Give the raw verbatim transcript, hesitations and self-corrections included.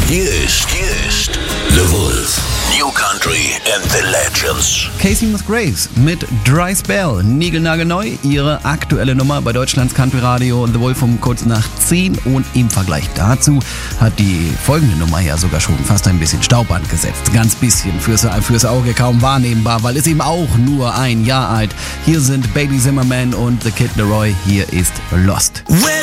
Hier ist, hier ist The Wolf. New Country and the Legends. Casey Musgraves mit Dry Spell, niegelnagelneu, ihre aktuelle Nummer bei Deutschlands Country Radio The Wolf um kurz nach zehn, und im Vergleich dazu hat die folgende Nummer ja sogar schon fast ein bisschen Staub angesetzt. Ganz bisschen, fürs, fürs Auge kaum wahrnehmbar, weil es eben auch nur ein Jahr alt. Hier sind Baby Zimmerman und The Kid Laroi, hier ist Lost. When